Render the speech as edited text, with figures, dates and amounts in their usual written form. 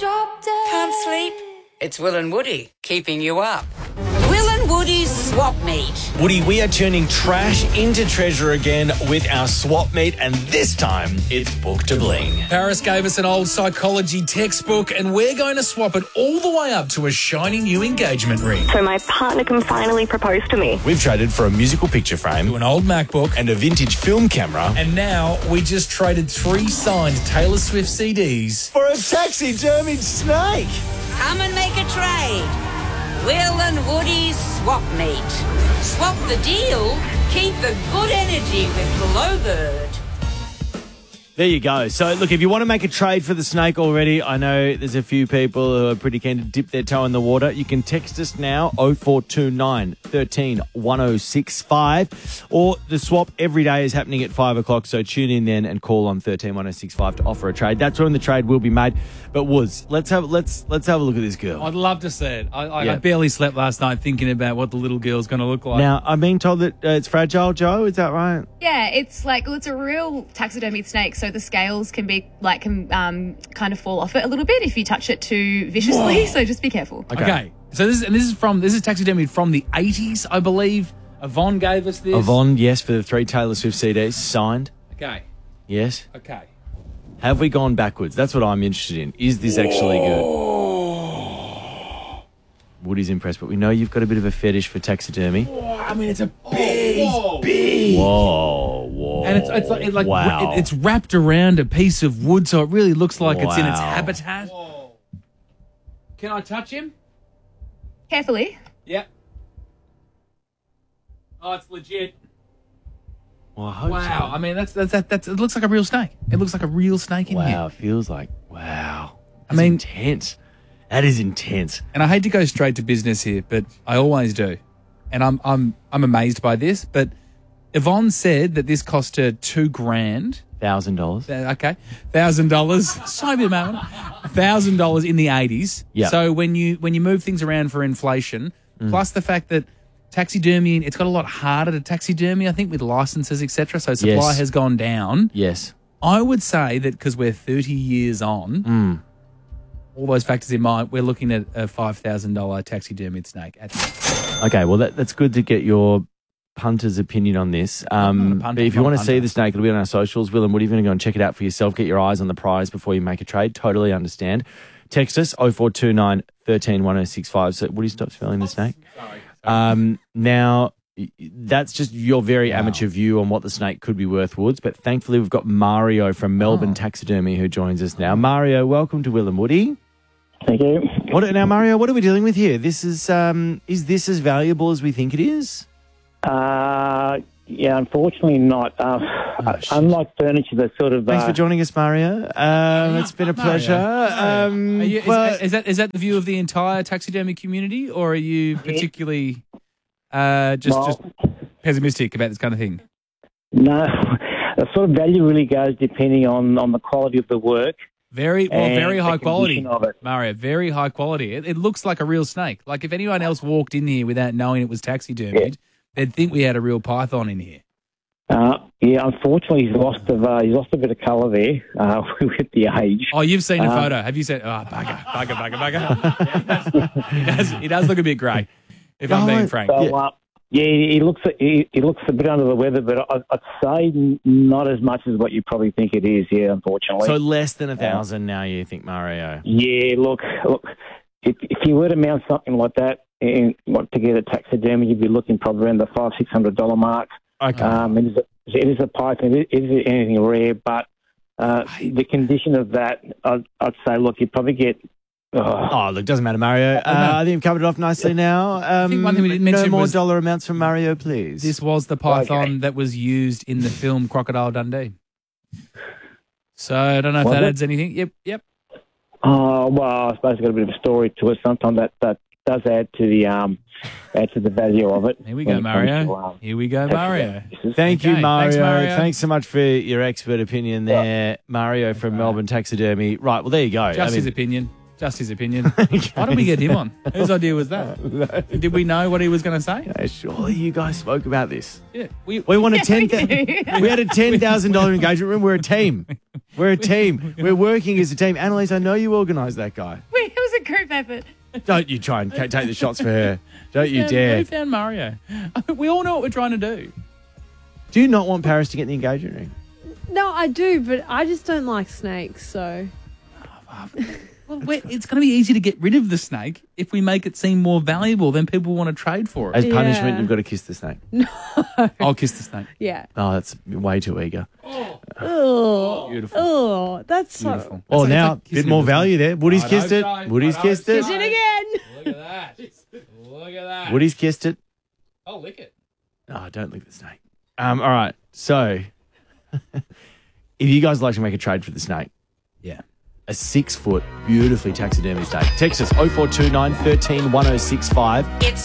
drop dead. Can't sleep? It's Will and Woody keeping you up. Will and Woody's Swap Meet. Woody, we are turning trash into treasure again with our swap meet, and this time it's Book to Bling. Paris gave us an old psychology textbook, and we're going to swap it all the way up to a shiny new engagement ring. So my partner can finally propose to me. We've traded for a musical picture frame, To an old MacBook, and a vintage film camera, and now we just traded 3 signed Taylor Swift CDs. for a taxidermied snake. Come and make a trade. Will and Woody's Swap Meet. Swap the deal, keep the good energy with Glowbird. There you go. So, look, if you want to make a trade for the snake already, I know there's a few people who are pretty keen to dip their toe in the water. You can text us now, 0429 13 1065. Or the swap every day is happening at 5 o'clock, so tune in then and call on 13 1065 to offer a trade. That's when the trade will be made. But, Woods, let's have a look at this girl. I'd love to see it. I Yeah. barely slept last night thinking about what the little girl's going to look like. Now, I'm being told that it's fragile, Joe. Is that right? Yeah, it's a real taxidermied snake, so the scales can kind of fall off it a little bit if you touch it too viciously. So just be careful. Okay. So this is taxidermied from the 80s, I believe. Yvonne gave us this. Yvonne, yes, for the 3 Taylor Swift CDs, signed. Okay. Yes. Okay. Have we gone backwards? That's what I'm interested in. Is this actually good? Woody's impressed, but we know you've got a bit of a fetish for taxidermy. I mean, it's a big. Whoa. And it's like wow. it's wrapped around a piece of wood, so it really looks like it's in its Wow. habitat. Can I touch him? Carefully. Yep. Oh, it's legit. Well, I hope Wow. so. I mean, that's it looks like a real snake. It looks like a real snake in here. Wow, feels like, wow. I mean- intense. That is intense. And I hate to go straight to business here, but I always do. And I'm amazed by this, but Yvonne said that this cost her $2,000. $1,000. Okay, $1,000. So be amount. $1,000 in the 80s. Yeah. So when you move things around for inflation, plus the fact that taxidermy, it's got a lot harder to taxidermy, I think, with licenses, etc. So supply Yes. has gone down. Yes. I would say that because we're 30 years on, all those factors in mind, we're looking at a $5,000 taxidermied snake. Okay, well, that's good to get your punter's opinion on this. But if you want to see the snake, it'll be on our socials. Will and Woody, if you want to go and check it out for yourself, get your eyes on the prize before you make a trade. Totally understand. Text us, 0429 13 1065. So Woody, stop smelling the snake. Now, that's just your very amateur view on what the snake could be worth, Woods. But thankfully, we've got Mario from Melbourne Taxidermy who joins us now. Mario, welcome to Will and Woody. Thank you. Now, Mario, what are we dealing with here? This is this as valuable as we think it is? Yeah, unfortunately not. Unlike furniture, that sort of... Thanks for joining us, Mario. It's been a pleasure. Is that the view of the entire taxidermy community, or are you particularly just pessimistic about this kind of thing? No, the sort of value really goes depending on the quality of the work. Very high quality, condition of it. Mario. Very high quality. It looks like a real snake. Like if anyone else walked in here without knowing it was taxidermied, they'd think we had a real python in here. Yeah, unfortunately, he's lost a bit of colour there with the age. Oh, you've seen the photo. Have you said, bugger. He does look a bit grey, if I'm being frank. So, he looks a bit under the weather, but I'd say not as much as what you probably think it is. Yeah, unfortunately. So less than 1,000 now, you think, Mario? Yeah, look. If you were to mount something like that and want to get a taxidermy, you'd be looking probably around the $500-600 mark. Okay. It is a python. It is anything rare, but the condition of that, I'd say, look, you'd probably get. Look, doesn't matter, Mario. I think we've covered it off nicely now. I think one thing we didn't mention no more was dollar amounts from Mario, please. This was the python that was used in the film Crocodile Dundee. So I don't know if that adds anything. Yep. Oh, well, I suppose it's got a bit of a story to it. Sometimes that does add to the value of it. Here we go, Mario. Thank you, Mario. Thanks, Mario. Thanks so much for your expert opinion there, Mario from Melbourne Taxidermy. Right, well, there you go. Just his opinion. Just his opinion. Why did we get him on? Whose idea was that? Did we know what he was going to say? Yeah, surely you guys spoke about this. Yeah, we want a we had a $10,000 engagement ring. We're a team. We're a team. We're working as a team. Annalise, I know you organised that guy. It was a group effort. Don't you try and take the shots for her. Don't you dare. We found Mario. We all know what we're trying to do. Do you not want Paris to get the engagement ring? No, I do, but I just don't like snakes, so... Well, it's going to be easy to get rid of the snake if we make it seem more valuable. Then people want to trade for it. As punishment, you've got to kiss the snake. No. I'll kiss the snake. Yeah. Oh, that's way too eager. Oh, beautiful. Oh, that's so... Beautiful. Well, It's now, like a bit more value there. Woody's kissed it. Woody's kissed it. Kiss it again. Look at that. Look at that. Woody's kissed it. Oh, lick it. Oh, don't lick the snake. All right. So, if you guys like to make a trade for the snake, Yeah. a 6 foot, beautifully taxidermy snake, text us 0429 13 1065. It's